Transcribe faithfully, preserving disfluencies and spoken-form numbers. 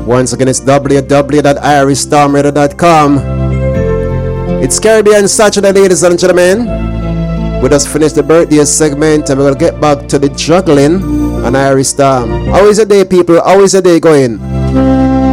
Once again, it's w w w dot irish storm radio dot com. It's Caribbean Saturday, ladies and gentlemen. We just finished the birthday segment and we're going to get back to the juggling on Irish Storm. How is the day, people? How is the day going?